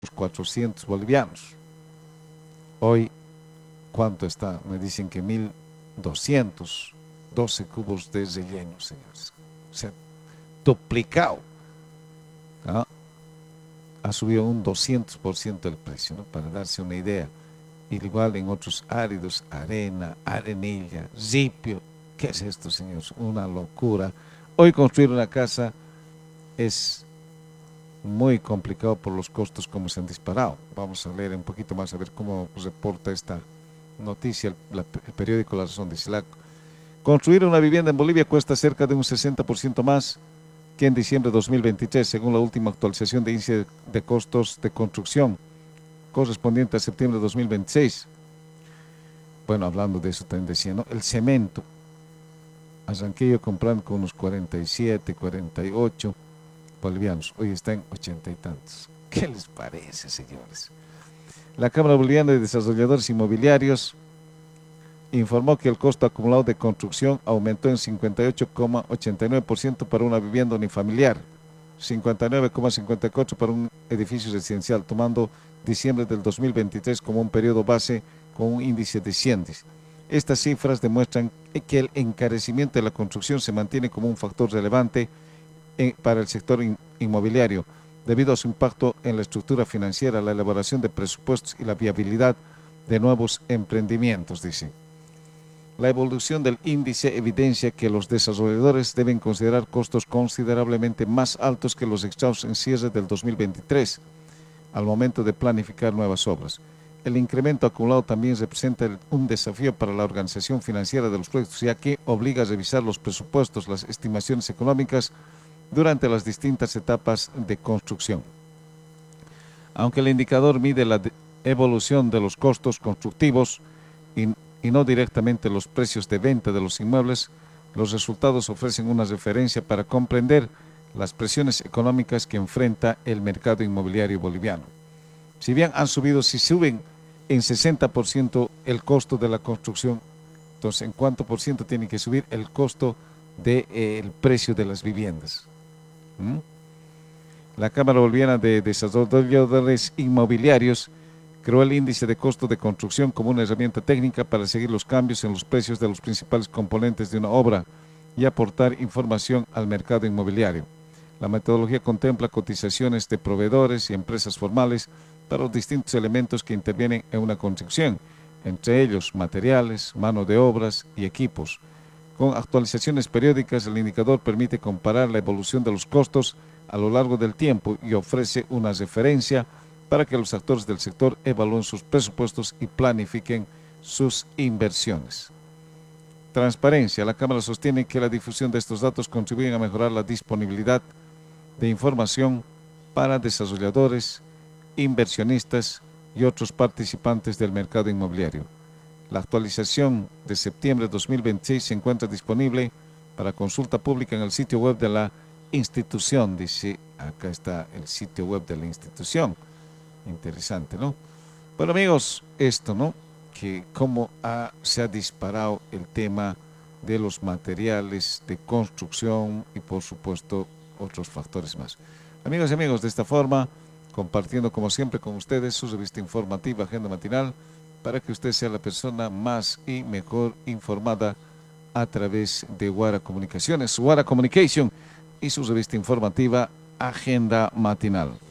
400 bolivianos. Hoy, ¿cuánto está? Me dicen que 1212 cubos de relleno, señores. O sea, duplicado. ¿Ah? Ha subido un 200% el precio, ¿no? Para darse una idea. Igual en otros áridos, arena, arenilla, ripio. ¿Qué es esto, señores? Una locura. Hoy construir una casa es muy complicado por los costos como se han disparado. Vamos a leer un poquito más a ver cómo reporta esta noticia el periódico La Razón. Dice: construir una vivienda en Bolivia cuesta cerca de un 60% más que en diciembre de 2023, según la última actualización de índice de costos de construcción correspondiente a septiembre de 2026. Bueno, hablando de eso también decía, ¿no? El cemento, arranqué yo comprando con unos 47, 48 bolivianos, hoy está en 80 y tantos. ¿Qué les parece, señores? La Cámara Boliviana de Desarrolladores Inmobiliarios informó que el costo acumulado de construcción aumentó en 58,89% para una vivienda unifamiliar, 59,54% para un edificio residencial, tomando diciembre del 2023 como un periodo base con un índice de 100. Estas cifras demuestran que el encarecimiento de la construcción se mantiene como un factor relevante para el sector inmobiliario, debido a su impacto en la estructura financiera, la elaboración de presupuestos y la viabilidad de nuevos emprendimientos, dice. La evolución del índice evidencia que los desarrolladores deben considerar costos considerablemente más altos que los extraídos en cierre del 2023 al momento de planificar nuevas obras. El incremento acumulado también representa un desafío para la organización financiera de los proyectos, ya que obliga a revisar los presupuestos, las estimaciones económicas durante las distintas etapas de construcción. Aunque el indicador mide la evolución de los costos constructivos y no directamente los precios de venta de los inmuebles, los resultados ofrecen una referencia para comprender las presiones económicas que enfrenta el mercado inmobiliario boliviano. Si bien han subido, si suben en 60% el costo de la construcción, entonces ¿en cuánto por ciento tiene que subir el costo del precio de las viviendas? La Cámara Boliviana de Desarrolladores Inmobiliarios creó el índice de costo de construcción como una herramienta técnica para seguir los cambios en los precios de los principales componentes de una obra y aportar información al mercado inmobiliario. La metodología contempla cotizaciones de proveedores y empresas formales para los distintos elementos que intervienen en una construcción, entre ellos materiales, mano de obras y equipos. Con actualizaciones periódicas, el indicador permite comparar la evolución de los costos a lo largo del tiempo y ofrece una referencia para que los actores del sector evalúen sus presupuestos y planifiquen sus inversiones. Transparencia. La Cámara sostiene que la difusión de estos datos contribuye a mejorar la disponibilidad de información para desarrolladores, inversionistas y otros participantes del mercado inmobiliario. La actualización de septiembre de 2026 se encuentra disponible para consulta pública en el sitio web de la institución. Dice, acá está el sitio web de la institución. Interesante, ¿no? Bueno, amigos, esto, ¿no? Que cómo se ha disparado el tema de los materiales de construcción y, por supuesto, otros factores más. Amigos y amigos, de esta forma, compartiendo como siempre con ustedes su revista informativa Agenda Matinal, para que usted sea la persona más y mejor informada a través de Guara Comunicaciones, Guara Communication y su revista informativa Agenda Matinal.